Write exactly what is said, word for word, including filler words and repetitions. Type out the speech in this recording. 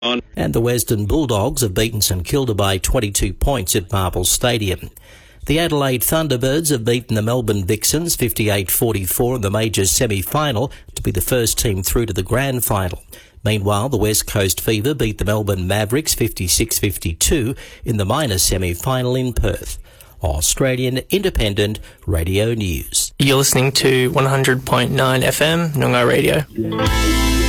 And the Western Bulldogs have beaten St Kilda by twenty-two points at Marvel Stadium. The Adelaide Thunderbirds have beaten the Melbourne Vixens fifty-eight forty-four in the major semi-final to be the first team through to the grand final. Meanwhile, the West Coast Fever beat the Melbourne Mavericks fifty-six fifty-two in the minor semi-final in Perth. Australian Independent Radio News. You're listening to one hundred point nine F M, Noongar Radio.